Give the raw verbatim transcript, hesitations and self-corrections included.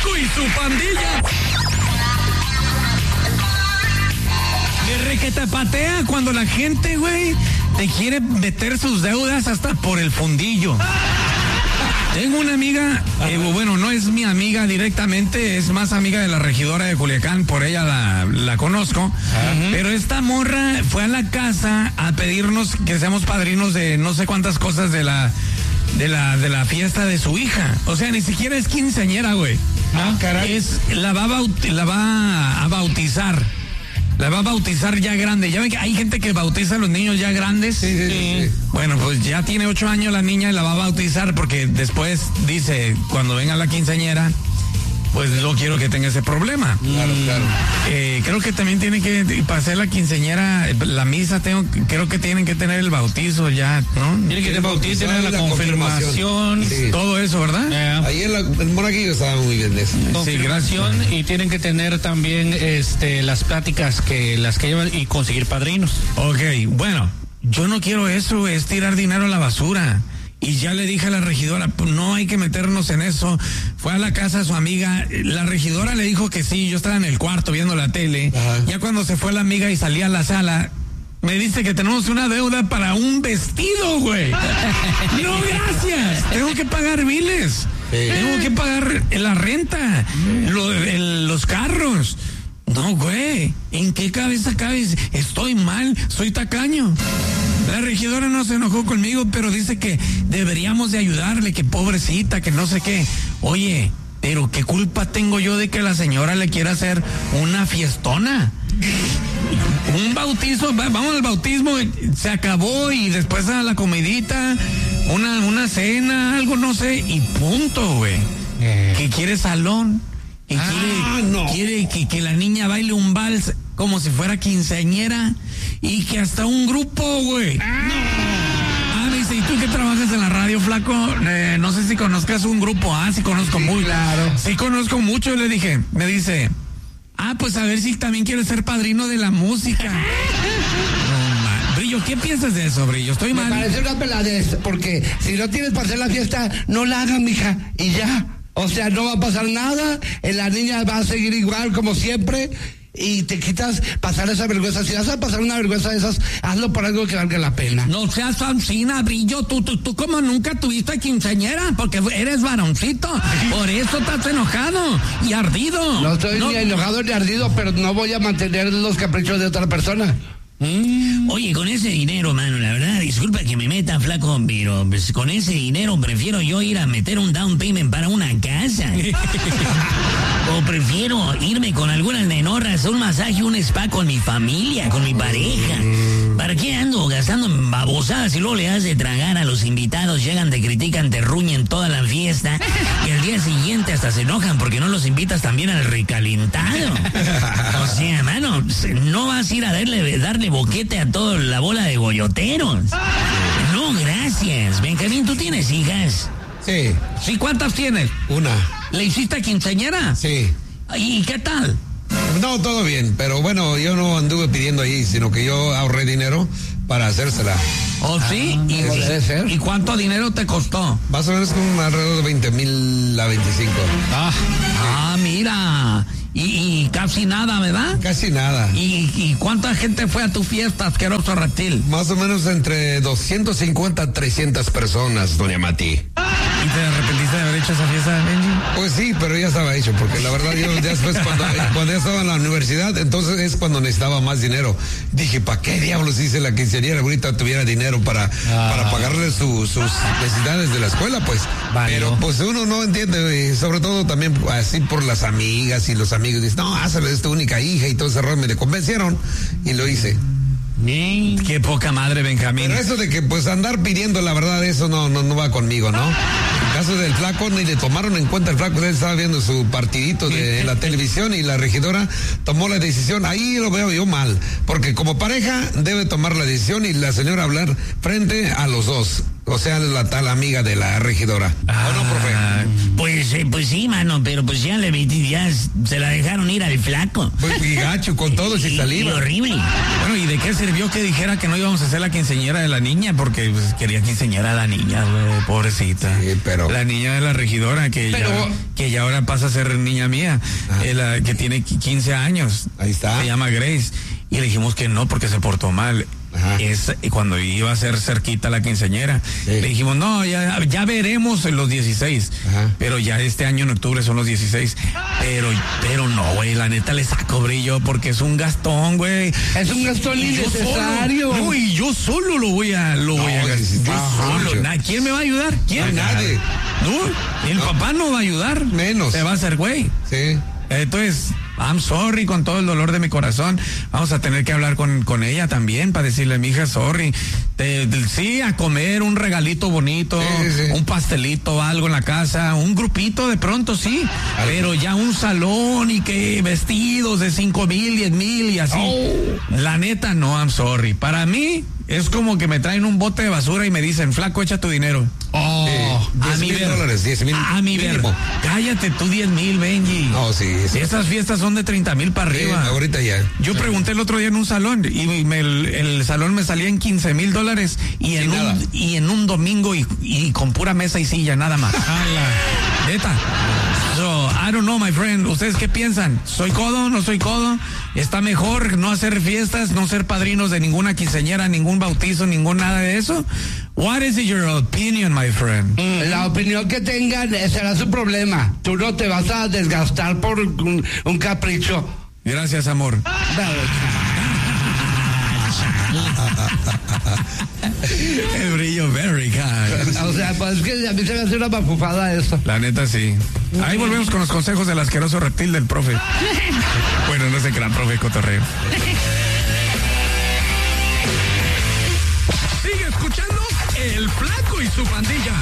Flaco y su pandilla. De requete patea cuando la gente, güey, te quiere meter sus deudas hasta por el fundillo. Tengo una amiga, eh, bueno, no es mi amiga directamente, es más amiga de la regidora de Culiacán, por ella la, la conozco. Uh-huh. Pero esta morra fue a la casa a pedirnos que seamos padrinos de no sé cuántas cosas de la de la de la fiesta de su hija. O sea, ni siquiera es quinceañera, güey. Ah, caray. Es la va a baut- la va a bautizar. La va a bautizar ya grande. Ya ven que hay gente que bautiza a los niños ya grandes. Sí, sí, sí, sí. Bueno, pues ya tiene ocho años la niña y la va a bautizar porque después dice, cuando venga la quinceañera, pues no quiero que tenga ese problema. Claro, claro. Eh, creo que también tiene que, para hacer la quinceañera, la misa, tengo, creo que tienen que tener el bautizo ya, ¿no? Tienen que tener bautizo, tener la, la confirmación, sí. Todo eso, ¿verdad? Eh, Ahí en la, el monaguillo estaba muy bien de eso. Confirmación, sí, y tienen que tener también este las pláticas que las que llevan y conseguir padrinos. Ok, bueno, yo no quiero eso, es tirar dinero a la basura. Y ya le dije a la regidora, no hay que meternos en eso. Fue a la casa de su amiga, la regidora le dijo que sí, yo estaba en el cuarto viendo la tele. Ajá. Ya cuando se fue la amiga y salía a la sala, me dice que tenemos una deuda para un vestido, güey. No, gracias. Tengo que pagar biles. Sí. Tengo que pagar la renta, lo, el, los carros. No, güey, ¿en qué cabeza cabes? Estoy mal, soy tacaño. La regidora no se enojó conmigo, pero dice que deberíamos de ayudarle, que pobrecita, que no sé qué. Oye, pero ¿qué culpa tengo yo de que la señora le quiera hacer una fiestona? Un bautizo, vamos al bautismo, se acabó y después a la comidita, una, una cena, algo, no sé, y punto, güey. Eh. Que quiere salón. Y ah, quiere, no. quiere que, que la niña baile un vals como si fuera quinceañera y que hasta un grupo, güey. Ah, no. ah, dice, ¿y tú que trabajas en la radio, flaco? Eh, no sé si conozcas un grupo. Ah, sí conozco sí, muy. Claro. Sí conozco mucho, le dije. Me dice, ah, pues a ver si también quieres ser padrino de la música. No, Brillo, ¿qué piensas de eso, Brillo? Estoy Me mal. Me parece una peladez, porque si no tienes para hacer la fiesta, no la hagas, mija, y ya. O sea, no va a pasar nada, la niña va a seguir igual como siempre y te quitas pasar esa vergüenza. Si vas a pasar una vergüenza de esas, hazlo por algo que valga la pena. No seas fancina, Brillo, tú, tú, tú como nunca tuviste quinceañera, porque eres varoncito, por eso estás enojado y ardido. No estoy no. ni enojado ni ardido, pero no voy a mantener los caprichos de otra persona. Mm. Oye, con ese dinero, mano, la verdad, disculpa que me meta, flaco, pero pues, con ese dinero prefiero yo ir a meter un down payment para una casa. O prefiero irme con algunas nenorras a un masaje, un spa con mi familia, con mi pareja. ¿Para qué ando gastando en babosadas y luego le das de tragar a los invitados? Llegan, te critican, te ruñen toda la fiesta y al día siguiente hasta se enojan porque no los invitas también al recalentado. O sea, mano, no vas a ir a darle, darle boquete a toda la bola de goyoteros. No, gracias. Benjamín, ¿tú tienes hijas? Sí. ¿Sí? ¿Cuántas tienes? Una. ¿Le hiciste quinceañera? Sí. ¿Y qué tal? No, todo bien, pero bueno, yo no anduve pidiendo ahí, sino que yo ahorré dinero para hacérsela. ¿Oh, sí? Ah, ¿Y, debe ser. ¿Y cuánto dinero te costó? Más o menos como alrededor de veinte mil a veinticinco. Ah, ah mira. Y, y casi nada, ¿verdad? Casi nada. ¿Y, ¿Y cuánta gente fue a tu fiesta, asqueroso reptil? Más o menos entre doscientos cincuenta a trescientas personas, doña Mati. ¿Y te arrepentiste de haber hecho esa fiesta, Benji? Pues sí, pero ya estaba hecho, porque la verdad yo ya después cuando, cuando ya estaba en la universidad, entonces es cuando necesitaba más dinero. Dije, ¿para qué diablos hice la quinceañera? Ahorita tuviera dinero para, ah. para pagarle su, sus necesidades de la escuela, pues. Vale. Pero pues uno no entiende, sobre todo también así por las amigas y los amigos. Dicen, no, hazle, es tu única hija y todo ese rollo. Me convencieron y lo hice. Bien. Qué poca madre, Benjamín. Pero eso de que pues andar pidiendo, la verdad, eso no, no, no va conmigo, ¿no? En caso del flaco, ni le tomaron en cuenta el flaco, él estaba viendo su partidito de la televisión y la regidora tomó la decisión. Ahí lo veo yo mal, porque como pareja debe tomar la decisión y la señora hablar frente a los dos. O sea, la tal amiga de la regidora. Ah, ¿O no, profe? Pues, eh, pues sí, mano, pero pues ya le metí, ya se la dejaron ir al flaco. Pues y gacho, con todo sin Y saliva. horrible. Bueno, ¿y de qué sirvió que dijera que no íbamos a hacer la quinceañera de la niña? Porque pues, quería quinceañera a la niña, güey, pobrecita. Sí, pero- La niña de la regidora, que, Pero- ya, que ya ahora pasa a ser niña mía, Ah. eh, la, que tiene quince años. Ahí está. Se llama Grace. Y le dijimos que no, porque se portó mal. Ajá. Es, y cuando iba a ser cerquita la quinceañera, Sí. le dijimos, no, ya, ya veremos en los dieciséis. Ajá. Pero ya este año en octubre son los dieciséis. Pero, pero no, güey, la neta le saco brillo porque es un gastón, güey. Es un gastón Y yo innecesario. solo- No, y yo solo lo voy a, lo voy a gastar. necesitas Yo solo. mucho. Na- ¿Quién me va a ayudar? ¿Quién? No, nadie. No, el No. papá no va a ayudar. Menos. Se va a hacer güey. Sí. Entonces, I'm sorry con todo el dolor de mi corazón. Vamos a tener que hablar con, con ella también para decirle, mija, sorry. Te- te- sí, a comer un regalito bonito, Sí, sí. un pastelito, algo en la casa, un grupito de pronto, sí. Algo. Pero ya un salón y que vestidos de cinco mil, diez mil y así. La neta, no, I'm sorry. Para mí, es como que me traen un bote de basura y me dicen, flaco, echa tu dinero. Oh, Sí, a diez mi mil ver. dólares, diez mil A mi ver. mínimo. Cállate tú, diez mil, Benji. No, sí. sí. Esas fiestas son de treinta mil para Sí, arriba. ahorita ya. Yo pregunté el otro día en un salón y me- el, el salón me salía en quince mil dólares y en Sin nada. un y en un domingo y, y con pura mesa y silla nada más. Neta. So, I don't know, my friend. ¿Ustedes qué piensan? ¿Soy codo? ¿No soy codo? ¿Está mejor no hacer fiestas, no ser padrinos de ninguna quinceañera, ningún bautizo, ningún nada de eso? What is your opinion, my friend? La opinión que tengan eh, será su problema. Tú no te vas a desgastar por un, un capricho. Gracias, amor. El brillo very kind. O sea, pues es que a mí se me hace una mafufada eso. La neta sí. Ahí volvemos con los consejos del asqueroso reptil del profe. Bueno, no sé qué era, profe cotorreo. Sigue escuchando El Flaco y su pandilla.